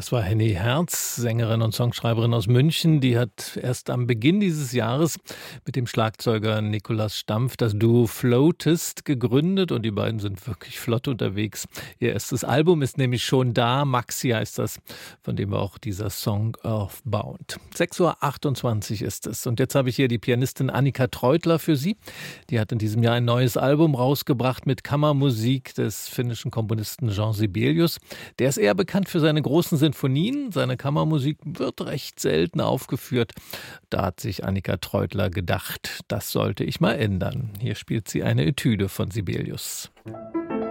Das war Henny Herz, Sängerin und Songschreiberin aus München. Die hat erst am Beginn dieses Jahres mit dem Schlagzeuger Nikolaus Stampf das Duo Floatist gegründet und die beiden sind wirklich flott unterwegs. Ihr erstes Album ist nämlich schon da, Maxi heißt das, von dem war auch dieser Song aufbauend. 6:28 Uhr ist es und jetzt habe ich hier die Pianistin Annika Treutler für Sie. Die hat in diesem Jahr ein neues Album rausgebracht mit Kammermusik des finnischen Komponisten Jean Sibelius. Der ist eher bekannt für seine großen Sinfonien. Seine Kammermusik wird recht selten aufgeführt. Da hat sich Annika Treutler gedacht, das sollte ich mal ändern. Hier spielt sie eine Etüde von Sibelius.